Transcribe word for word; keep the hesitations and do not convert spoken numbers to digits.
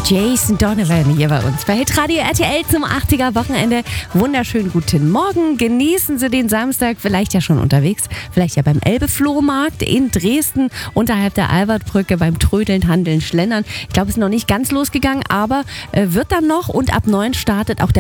Jason Donovan hier bei uns bei Hitradio R T L zum achtziger Wochenende. Wunderschönen guten Morgen. Genießen Sie den Samstag, vielleicht ja schon unterwegs, vielleicht ja beim Elbe-Flohmarkt in Dresden, unterhalb der Albertbrücke beim Trödeln, Handeln, Schlendern. Ich glaube, es ist noch nicht ganz losgegangen, aber äh, wird dann noch und ab neun startet auch der